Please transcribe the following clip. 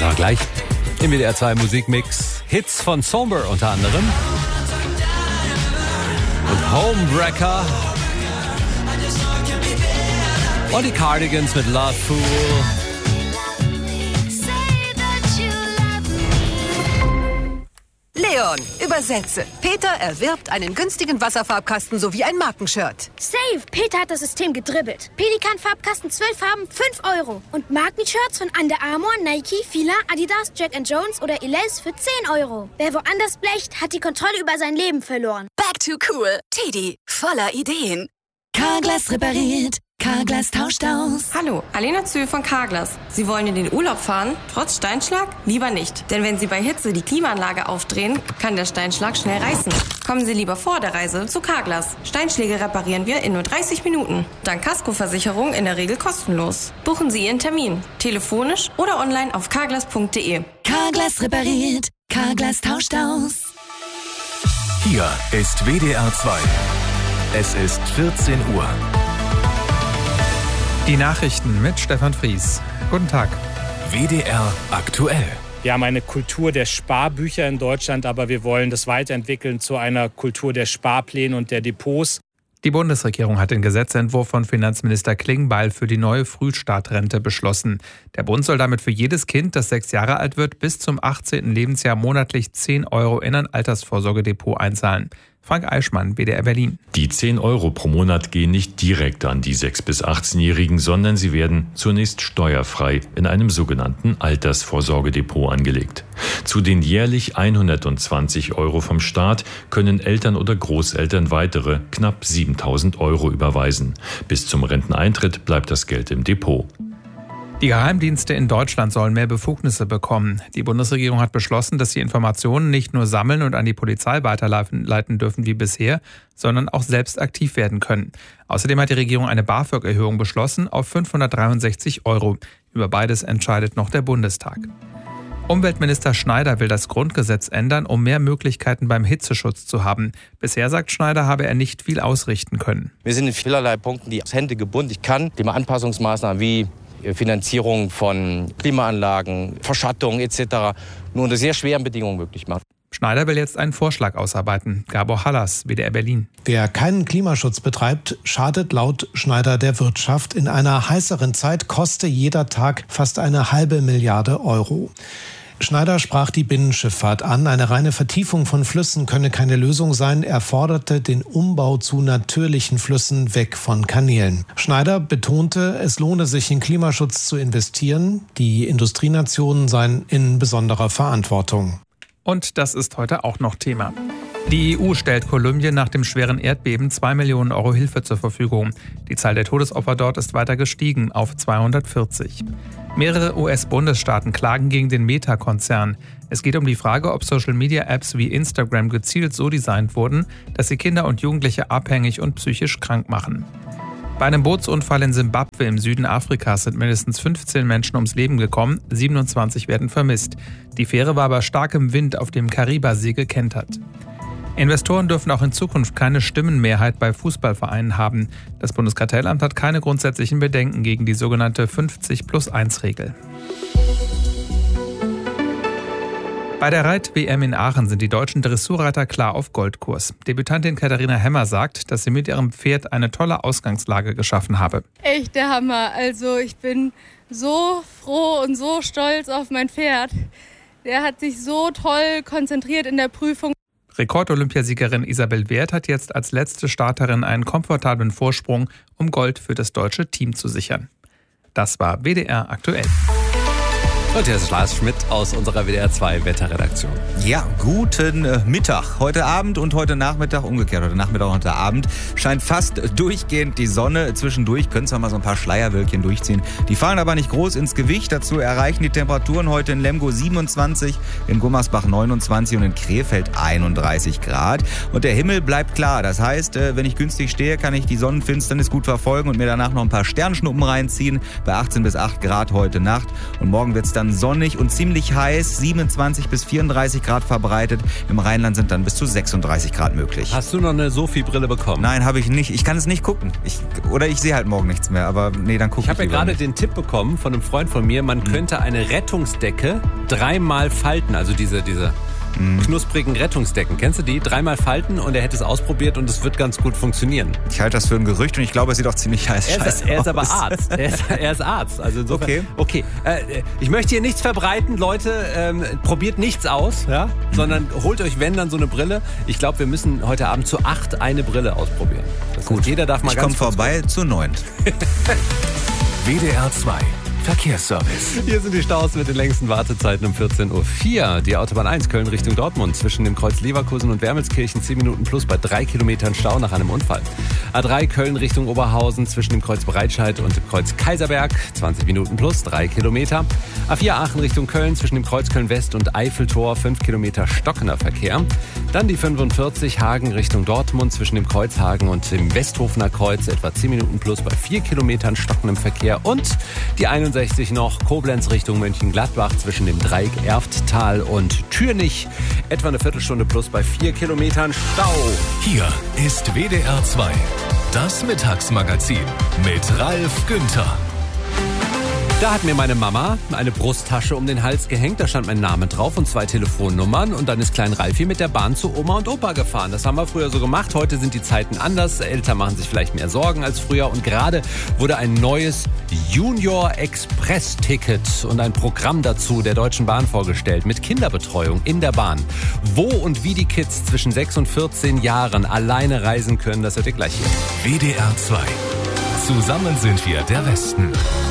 Aber gleich im WDR 2 Musikmix Hits von Somber unter anderem und Homewrecker und die Cardigans mit Love Fool. Leon, übersetze. Peter erwirbt einen günstigen Wasserfarbkasten sowie ein Markenshirt. Safe! Peter hat das System gedribbelt. Pelikan-Farbkasten 12 Farben, 5 €. Und Markenshirts von Under Armour, Nike, Fila, Adidas, Jack & Jones oder Elize für 10 €. Wer woanders blecht, hat die Kontrolle über sein Leben verloren. Back to cool. Teddy, voller Ideen. Carglass repariert. Carglass tauscht aus. Hallo, Alena Zühl von Carglass. Sie wollen in den Urlaub fahren, trotz Steinschlag? Lieber nicht. Denn wenn Sie bei Hitze die Klimaanlage aufdrehen, kann der Steinschlag schnell reißen. Kommen Sie lieber vor der Reise zu Carglass. Steinschläge reparieren wir in nur 30 Minuten. Dank Kaskoversicherung in der Regel kostenlos. Buchen Sie Ihren Termin. Telefonisch oder online auf carglass.de. Carglass repariert. Carglass tauscht aus. Hier ist WDR 2. Es ist 14 Uhr. Die Nachrichten mit Stefan Fries. Guten Tag. WDR aktuell. Wir haben eine Kultur der Sparbücher in Deutschland, aber wir wollen das weiterentwickeln zu einer Kultur der Sparpläne und der Depots. Die Bundesregierung hat den Gesetzentwurf von Finanzminister Klingbeil für die neue Frühstartrente beschlossen. Der Bund soll damit für jedes Kind, das 6 Jahre alt wird, bis zum 18. Lebensjahr monatlich 10 € in ein Altersvorsorgedepot einzahlen. Frank Eichmann, WDR Berlin. Die 10 € pro Monat gehen nicht direkt an die 6- bis 18-Jährigen, sondern sie werden zunächst steuerfrei in einem sogenannten Altersvorsorgedepot angelegt. Zu den jährlich 120 € vom Staat können Eltern oder Großeltern weitere knapp 7.000 € überweisen. Bis zum Renteneintritt bleibt das Geld im Depot. Die Geheimdienste in Deutschland sollen mehr Befugnisse bekommen. Die Bundesregierung hat beschlossen, dass sie Informationen nicht nur sammeln und an die Polizei weiterleiten dürfen wie bisher, sondern auch selbst aktiv werden können. Außerdem hat die Regierung eine BAföG-Erhöhung beschlossen auf 563 €. Über beides entscheidet noch der Bundestag. Umweltminister Schneider will das Grundgesetz ändern, um mehr Möglichkeiten beim Hitzeschutz zu haben. Bisher, sagt Schneider, habe er nicht viel ausrichten können. Wir sind in vielerlei Punkten die Hände gebunden. Ich kann Klimaanpassungsmaßnahmen wie Finanzierung von Klimaanlagen, Verschattung etc. nur unter sehr schweren Bedingungen möglich machen. Schneider will jetzt einen Vorschlag ausarbeiten. Gabor Hallas, WDR Berlin. Wer keinen Klimaschutz betreibt, schadet laut Schneider der Wirtschaft. In einer heißeren Zeit koste jeder Tag fast 1,5 Milliarde €. Schneider sprach die Binnenschifffahrt an. Eine reine Vertiefung von Flüssen könne keine Lösung sein. Er forderte den Umbau zu natürlichen Flüssen weg von Kanälen. Schneider betonte, es lohne sich in Klimaschutz zu investieren. Die Industrienationen seien in besonderer Verantwortung. Und das ist heute auch noch Thema. Die EU stellt Kolumbien nach dem schweren Erdbeben 2 Millionen € Hilfe zur Verfügung. Die Zahl der Todesopfer dort ist weiter gestiegen auf 240. Mehrere US-Bundesstaaten klagen gegen den Meta-Konzern. Es geht um die Frage, ob Social-Media-Apps wie Instagram gezielt so designt wurden, dass sie Kinder und Jugendliche abhängig und psychisch krank machen. Bei einem Bootsunfall in Simbabwe im Süden Afrikas sind mindestens 15 Menschen ums Leben gekommen, 27 werden vermisst. Die Fähre war bei starkem Wind auf dem Karibasee gekentert. Investoren dürfen auch in Zukunft keine Stimmenmehrheit bei Fußballvereinen haben. Das Bundeskartellamt hat keine grundsätzlichen Bedenken gegen die sogenannte 50+1-Regel. Bei der Reit-WM in Aachen sind die deutschen Dressurreiter klar auf Goldkurs. Debütantin Katharina Hemmer sagt, dass sie mit ihrem Pferd eine tolle Ausgangslage geschaffen habe. Echt der Hammer. Also ich bin so froh und so stolz auf mein Pferd. Der hat sich so toll konzentriert in der Prüfung. Rekord-Olympiasiegerin Isabel Wert hat jetzt als letzte Starterin einen komfortablen Vorsprung, um Gold für das deutsche Team zu sichern. Das war WDR aktuell. Und hier ist Lars Schmidt aus unserer WDR 2 Wetterredaktion. Ja, guten Mittag. Heute Abend und heute Nachmittag, umgekehrt, heute Nachmittag und heute Abend, scheint fast durchgehend die Sonne. Zwischendurch können zwar mal so ein paar Schleierwölkchen durchziehen. Die fallen aber nicht groß ins Gewicht. Dazu erreichen die Temperaturen heute in Lemgo 27, in Gummersbach 29 und in Krefeld 31 Grad. Und der Himmel bleibt klar. Das heißt, wenn ich günstig stehe, kann ich die Sonnenfinsternis gut verfolgen und mir danach noch ein paar Sternschnuppen reinziehen. Bei 18 bis 8 Grad heute Nacht. Und morgen wird es dann dann sonnig und ziemlich heiß, 27 bis 34 Grad verbreitet. Im Rheinland sind dann bis zu 36 Grad möglich. Hast du noch eine Sophie-Brille bekommen? Nein, habe ich nicht. Ich kann es nicht gucken. Ich sehe halt morgen nichts mehr, aber nee, dann gucke ich. Ich habe ja gerade den Tipp bekommen von einem Freund von mir, man könnte eine Rettungsdecke 3-mal falten, also diese knusprigen Rettungsdecken. Kennst du die? 3-mal falten und er hätte es ausprobiert und es wird ganz gut funktionieren. Ich halte das für ein Gerücht und ich glaube, es sieht auch ziemlich scheiße aus. Er ist aber Arzt. Er ist Arzt. Also insofern, okay. Ich möchte hier nichts verbreiten, Leute. Probiert nichts aus, ja? Sondern holt euch, wenn, dann so eine Brille. Ich glaube, wir müssen heute Abend zu 8 eine Brille ausprobieren. Das heißt, jeder darf mal ich komme vorbei zu 9. WDR 2 Verkehrsservice. Hier sind die Staus mit den längsten Wartezeiten um 14.04 Uhr. Die Autobahn 1 Köln Richtung Dortmund zwischen dem Kreuz Leverkusen und Wermelskirchen 10 Minuten plus bei 3 Kilometern Stau nach einem Unfall. A3 Köln Richtung Oberhausen zwischen dem Kreuz Breitscheid und dem Kreuz Kaiserberg 20 Minuten plus 3 Kilometer. A4 Aachen Richtung Köln zwischen dem Kreuz Köln West und Eiffeltor 5 Kilometer stockender Verkehr. Dann die 45 Hagen Richtung Dortmund zwischen dem Kreuz Hagen und dem Westhofener Kreuz etwa 10 Minuten plus bei 4 Kilometern stockendem Verkehr. Und die 61 noch Koblenz Richtung Mönchengladbach zwischen dem Dreieck Erfttal und Türnich etwa eine Viertelstunde plus bei 4 Kilometern Stau. Hier ist WDR 2, das Mittagsmagazin mit Ralf Günther. Da hat mir meine Mama eine Brusttasche um den Hals gehängt, da stand mein Name drauf und 2 Telefonnummern und dann ist Klein Ralfi mit der Bahn zu Oma und Opa gefahren. Das haben wir früher so gemacht, heute sind die Zeiten anders, Eltern machen sich vielleicht mehr Sorgen als früher und gerade wurde ein neues Junior Express Ticket und ein Programm dazu der Deutschen Bahn vorgestellt mit Kinderbetreuung in der Bahn. Wo und wie die Kids zwischen 6 und 14 Jahren alleine reisen können, das hört ihr gleich hier. WDR 2. Zusammen sind wir der Westen.